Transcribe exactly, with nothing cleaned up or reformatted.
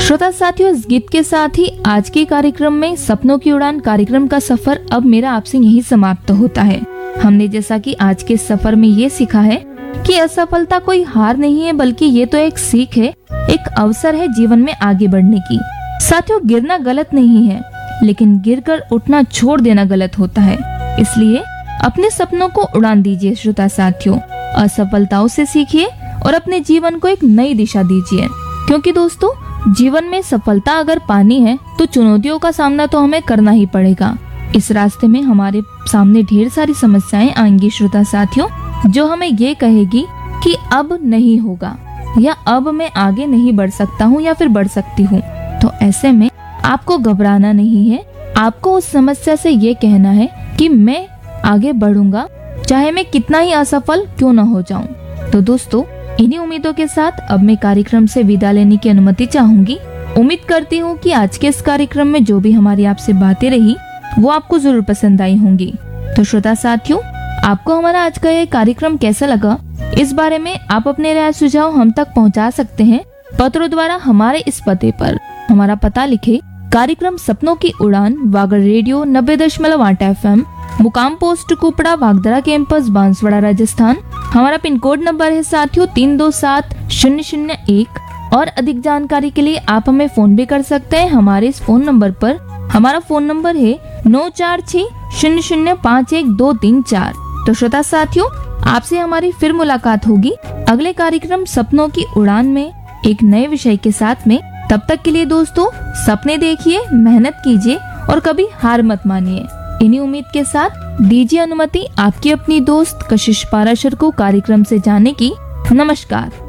श्रोता साथियों, इस गीत के साथ ही आज के कार्यक्रम में सपनों की उड़ान कार्यक्रम का सफर अब मेरा आपसे यही समाप्त होता है। हमने जैसा कि आज के सफर में ये सीखा है कि असफलता कोई हार नहीं है, बल्कि ये तो एक सीख है, एक अवसर है जीवन में आगे बढ़ने की। साथियों, गिरना गलत नहीं है, लेकिन गिरकर उठना छोड़ देना गलत होता है। इसलिए अपने सपनों को उड़ान दीजिए श्रोता साथियों, असफलताओं से सीखिए और अपने जीवन को एक नई दिशा दीजिए। क्योंकि दोस्तों, जीवन में सफलता अगर पानी है तो चुनौतियों का सामना तो हमें करना ही पड़ेगा। इस रास्ते में हमारे सामने ढेर सारी समस्याएं आएंगी श्रोता साथियों, जो हमें ये कहेगी कि अब नहीं होगा, या अब मैं आगे नहीं बढ़ सकता हूँ या फिर बढ़ सकती हूँ। तो ऐसे में आपको घबराना नहीं है, आपको उस समस्या से ये कहना है कि मैं आगे बढ़ूंगा, चाहे मैं कितना ही असफल क्यों न हो जाऊं। तो दोस्तों, इन्हीं उम्मीदों के साथ अब मैं कार्यक्रम से विदा लेने की अनुमति चाहूंगी। उम्मीद करती हूँ कि आज के इस कार्यक्रम में जो भी हमारी आपसे बातें रही वो आपको जरूर पसंद आई होंगी। तो श्रोता साथियों, आपको हमारा आज का ये कार्यक्रम कैसा लगा, इस बारे में आप अपने राय सुझाव हम तक पहुँचा सकते हैं पत्रों द्वारा हमारे इस पते पर। हमारा पता लिखे, कार्यक्रम सपनों की उड़ान, वागड़ रेडियो नब्बे दशमलव आठ एफ एम, मुकाम पोस्ट कुपड़ा, वागदरा कैंपस, बांसवाड़ा, राजस्थान। हमारा पिन कोड नंबर है साथियों तीन दो सात शून्य शून्य एक। और अधिक जानकारी के लिए आप हमें फोन भी कर सकते हैं हमारे इस फोन नंबर पर। हमारा फोन नंबर है नौ चार छह शून्य शून्य पाँच एक दो तीन चार। तो श्रोता साथियों, आपसे हमारी फिर मुलाकात होगी अगले कार्यक्रम सपनों की उड़ान में एक नए विषय के साथ में। तब तक के लिए दोस्तों, सपने देखिए, मेहनत कीजिए और कभी हार मत मानिए। इन्हीं उम्मीद के साथ दीजिए अनुमति आपकी अपनी दोस्त कशिश पाराशर को कार्यक्रम से जाने की। नमस्कार।